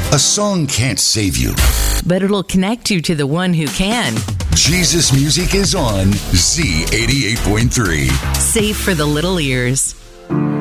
A song can't save you, but it'll connect you to the one who can. Jesus music is on Z88.3. Safe for the little ears.